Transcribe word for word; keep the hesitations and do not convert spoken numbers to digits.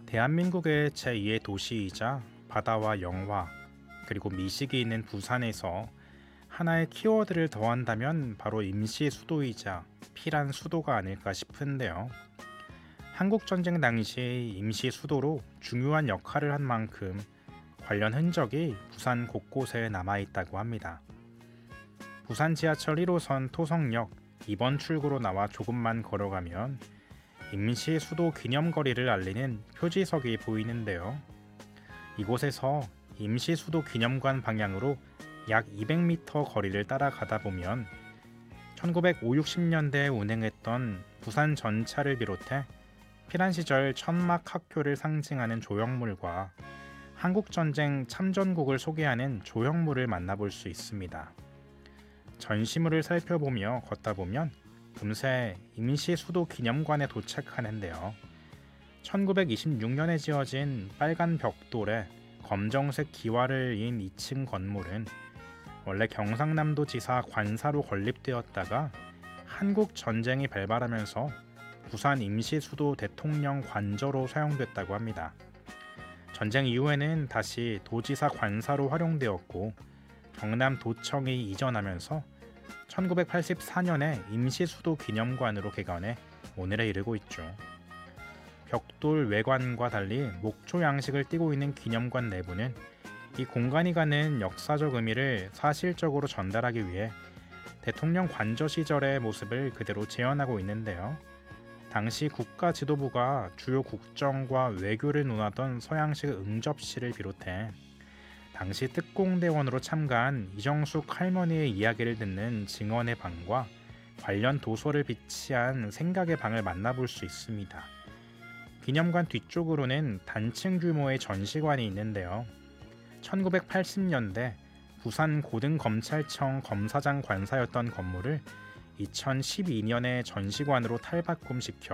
대한민국의 제이의 도시이자 바다와 영화 그리고 미식이 있는 부산에서 하나의 키워드를 더한다면 바로 임시 수도이자 피란 수도가 아닐까 싶은데요. 한국전쟁 당시 임시 수도로 중요한 역할을 한 만큼 관련 흔적이 부산 곳곳에 남아있다고 합니다. 부산 지하철 일 호선 토성역 이 번 출구로 나와 조금만 걸어가면 임시 수도 기념거리를 알리는 표지석이 보이는데요. 이곳에서 임시 수도 기념관 방향으로 약 이백 미터 거리를 따라가다 보면 천구백오십, 육십 년대에 운행했던 부산 전차를 비롯해 피란 시절 천막 학교를 상징하는 조형물과 한국전쟁 참전국을 소개하는 조형물을 만나볼 수 있습니다. 전시물을 살펴보며 걷다 보면 금세 임시 수도 기념관에 도착하는데요. 천구백이십육 년에 지어진 빨간 벽돌에 검정색 기와를 이은 이 층 건물은 원래 경상남도 지사 관사로 건립되었다가 한국 전쟁이 발발하면서 부산 임시 수도 대통령 관저로 사용됐다고 합니다. 전쟁 이후에는 다시 도지사 관사로 활용되었고 경남도청이 이전하면서 천구백팔십사 년에 임시 수도 기념관으로 개관해 오늘에 이르고 있죠. 벽돌 외관과 달리 목초 양식을 띠고 있는 기념관 내부는 이 공간이 가는 역사적 의미를 사실적으로 전달하기 위해 대통령 관저 시절의 모습을 그대로 재현하고 있는데요. 당시 국가 지도부가 주요 국정과 외교를 논하던 서양식 응접실을 비롯해 당시 특공대원으로 참가한 이정숙 할머니의 이야기를 듣는 증언의 방과 관련 도서를 비치한 생각의 방을 만나볼 수 있습니다. 기념관 뒤쪽으로는 단층 규모의 전시관이 있는데요. 천구백팔십 년대 부산 고등검찰청 검사장 관사였던 건물을 이천십이 년에 전시관으로 탈바꿈시켜